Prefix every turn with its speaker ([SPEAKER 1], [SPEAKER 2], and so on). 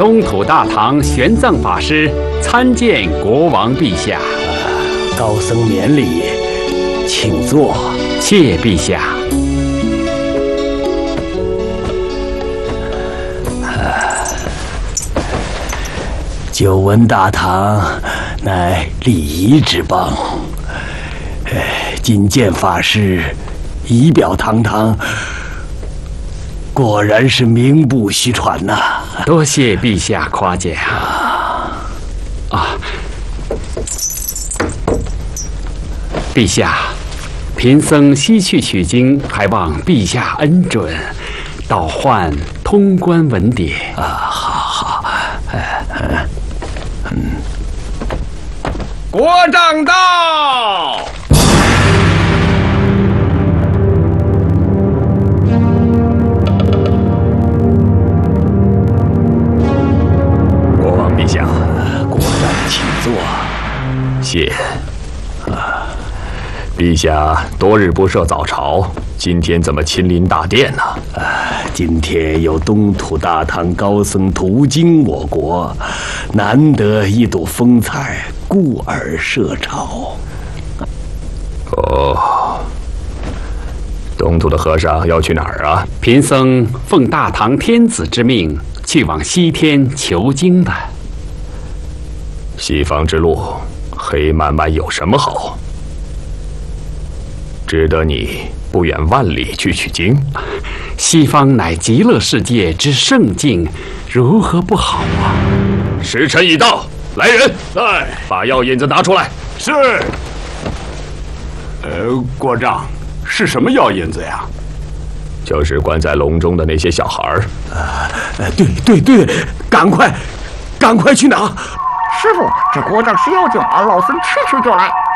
[SPEAKER 1] 东土大唐玄奘法师参见国王陛下。
[SPEAKER 2] 高僧免礼，请坐。
[SPEAKER 1] 谢陛下。
[SPEAKER 2] 久闻大唐乃礼仪之邦，今见法师仪表堂堂，果然是名不虚传呐！
[SPEAKER 1] 多谢陛下夸奖。陛下，贫僧西去取经，还望陛下恩准，倒换通关文牒。
[SPEAKER 2] 好，
[SPEAKER 3] 国丈到。
[SPEAKER 4] 国王陛下，
[SPEAKER 2] 国丈请坐。
[SPEAKER 4] 谢。陛下多日不设早朝，今天怎么亲临大殿呢？
[SPEAKER 2] 今天有东土大唐高僧途经我国，难得一睹风采，故而设朝。
[SPEAKER 4] 哦，东土的和尚要去哪儿啊？
[SPEAKER 1] 贫僧奉大唐天子之命，去往西天求经的。
[SPEAKER 4] 西方之路，黑漫漫有什么好？值得你不远万里去取经？
[SPEAKER 1] 西方乃极乐世界之圣境，如何不好啊？
[SPEAKER 4] 时辰已到，来人，来，把药引子拿出来。
[SPEAKER 3] 是。国丈，是什么药引子呀？
[SPEAKER 4] 就是关在笼中的那些小孩儿。
[SPEAKER 2] 对，赶快去拿！
[SPEAKER 5] 师傅，这国丈吃妖精，俺老孙去就来。